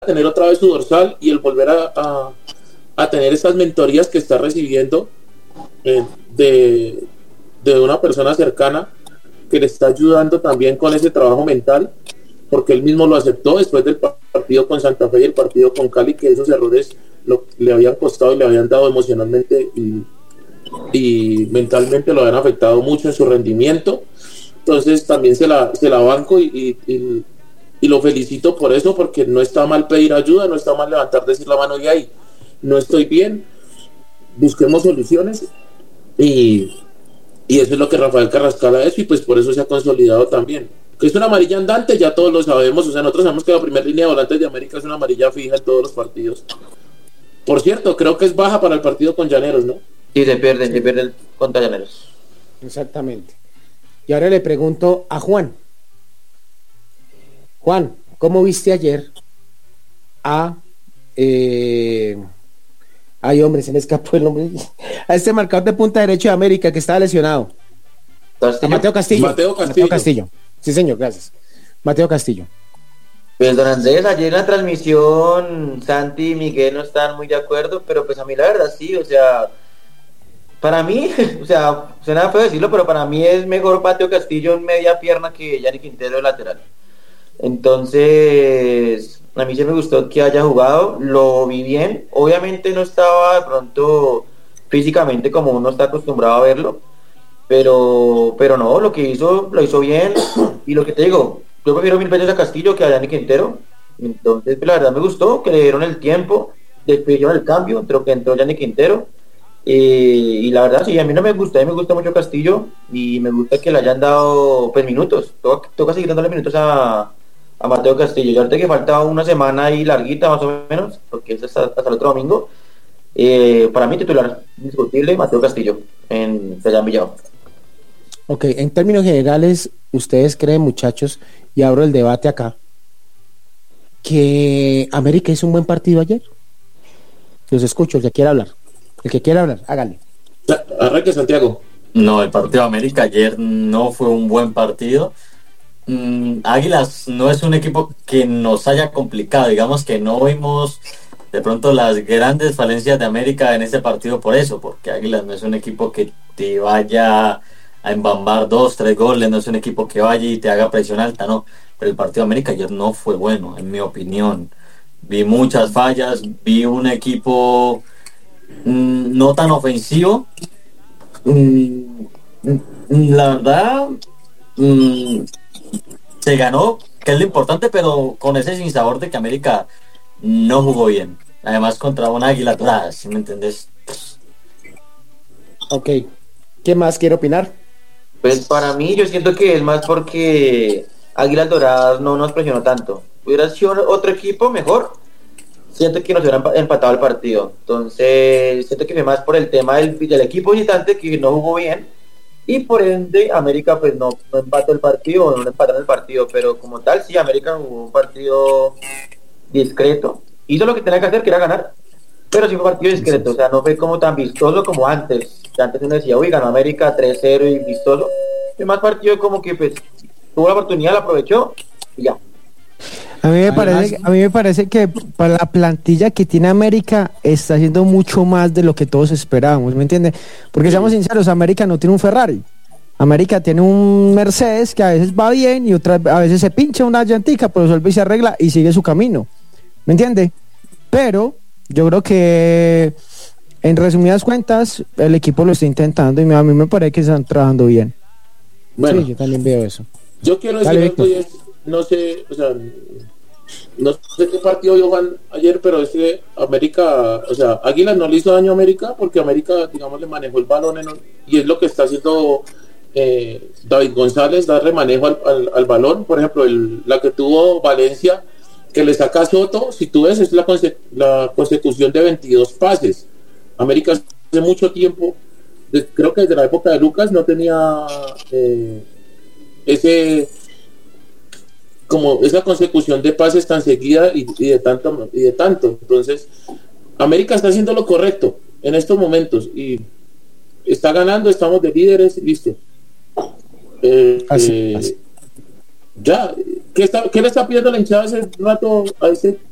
tener otra vez su dorsal y el volver a tener estas mentorías que está recibiendo de una persona cercana que le está ayudando también con ese trabajo mental, porque él mismo lo aceptó después del partido con Santa Fe y el partido con Cali, que esos errores le habían costado y le habían dado emocionalmente y mentalmente lo habían afectado mucho en su rendimiento. Entonces también se la banco y lo felicito por eso, porque no está mal pedir ayuda, no está mal levantar, decir la mano y ahí no estoy bien, busquemos soluciones, y eso es lo que Rafael Carrascal ha hecho, y pues por eso se ha consolidado también. Que es una amarilla andante, ya todos lo sabemos, o sea, nosotros sabemos que la primera línea de volantes de América es una amarilla fija en todos los partidos. Por cierto, creo que es baja para el partido con Llaneros, ¿no? Sí, se pierde contra Llaneros. Exactamente. Y ahora le pregunto a Juan. Juan, ¿cómo viste ayer a... ay, hombre, se me escapó el nombre. A este marcador de punta derecho de América que estaba lesionado. A Mateo Castillo. Mateo Castillo. Sí, señor, gracias. Mateo Castillo. Pues don Andrés, ayer en la transmisión Santi y Miguel no estaban muy de acuerdo, pero pues a mí la verdad sí, o sea, para mí, o sea, suena feo decirlo, pero para mí es mejor Mateo Castillo en media pierna que Yanni Quintero de lateral. Entonces, a mí sí me gustó que haya jugado, lo vi bien, obviamente no estaba de pronto físicamente como uno está acostumbrado a verlo, pero no, lo hizo bien, y lo que te digo, yo prefiero 1000 veces a Castillo que a Yanni Quintero. Entonces pues, la verdad me gustó que le dieron el tiempo, después hicieron el cambio, entró Yanni Quintero, y la verdad sí, a mí no me gusta, a mí me gusta mucho Castillo, y me gusta que le hayan dado pues minutos, toca seguir dándole minutos a Mateo Castillo, y ahorita que falta una semana ahí larguita más o menos, porque es hasta el otro domingo, para mí titular indiscutible Mateo Castillo en Villado. Ok, en términos generales, ¿ustedes creen, muchachos, y abro el debate acá, que América hizo un buen partido ayer? Los escucho, el que quiera hablar, hágale. Arranque, Santiago. No, el partido de América ayer no fue un buen partido. Águilas no es un equipo que nos haya complicado, digamos que no vimos de pronto las grandes falencias de América en este partido por eso, porque Águilas no es un equipo que te vaya a embambar 2-3 goles, no es un equipo que vaya y te haga presión alta, no, pero el partido de América ayer no fue bueno, en mi opinión. Vi muchas fallas, vi un equipo no tan ofensivo, la verdad se ganó, que es lo importante, pero con ese sinsabor de que América no jugó bien, además contra una Águila Dorada, ¿sí me entendés? Ok, ¿qué más quiere opinar? Pues para mí yo siento que es más porque Águilas Doradas no nos presionó tanto. Hubiera sido otro equipo mejor, siento que nos hubieran empatado el partido. Entonces siento que fue más por el tema del equipo visitante que no jugó bien, y por ende América pues no empató el partido, no empataron el partido, pero como tal sí, América jugó un partido discreto, hizo lo que tenía que hacer, que era ganar, pero sí fue un partido discreto, o sea, no fue como tan vistoso como antes, que antes uno decía, uy, ganó América 3-0 y vistoso. Fue más partido como que pues tuvo la oportunidad, la aprovechó y ya. A mí me parece que para la plantilla que tiene América está haciendo mucho más de lo que todos esperábamos, ¿me entiendes? Porque seamos sinceros, América no tiene un Ferrari. América tiene un Mercedes que a veces va bien y a veces se pincha una llantica, pero resuelve y se arregla y sigue su camino, ¿me entiendes? Pero yo creo que en resumidas cuentas el equipo lo está intentando y a mí me parece que están trabajando bien. Bueno, sí, yo también veo eso. Yo quiero decir esto, no sé, o sea, no sé qué partido yo Juan ayer, pero es que América, o sea, Águilas no le hizo daño a América porque América, digamos, le manejó el balón y es lo que está haciendo David González, darle manejo al balón. Por ejemplo, la que tuvo Valencia, que le saca a Soto, si tú ves, es la consecución de 22 pases. América hace mucho tiempo, creo que desde la época de Lucas, no tenía esa consecución de pases tan seguida y de tanto. Entonces América está haciendo lo correcto en estos momentos y está ganando, estamos de líderes, listo. Así. Ya, ¿qué le está pidiendo la hinchada hace rato a ese